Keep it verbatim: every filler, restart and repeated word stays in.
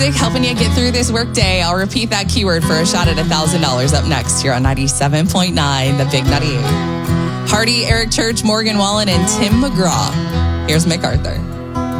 helping you get through this workday. I'll repeat that keyword for a shot at one thousand dollars up next here on ninety-seven point nine, The Big ninety-eight. Hardy, Eric Church, Morgan Wallen, and Tim McGraw. Here's MacArthur.